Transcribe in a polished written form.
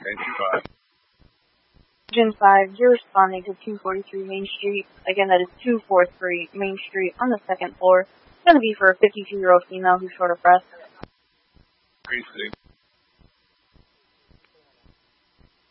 825. Gen 5, you're responding to 243 Main Street. Again, that is 243 Main Street on the second floor. It's going to be for a 52-year-old female who's short of breath. Appreciate.